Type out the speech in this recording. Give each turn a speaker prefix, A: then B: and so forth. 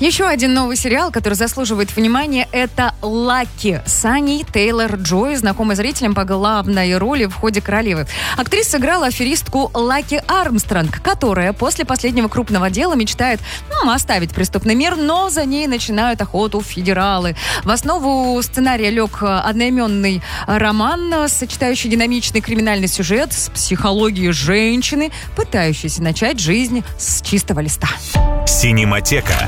A: Еще один новый сериал, который заслуживает внимания, это «Лаки» с Аней Тейлор-Джой, знакомой зрителям по главной роли в «Ходе королевы». Актриса сыграла аферистку Лаки Армстронг, которая после последнего крупного дела мечтает оставить преступный мир, но за ней начинают охоту федералы. В основу сценария лег одноименный роман, сочетающий динамичный криминальный сюжет с психологией женщины, пытающейся начать жизнь с чистого листа.
B: Синематека.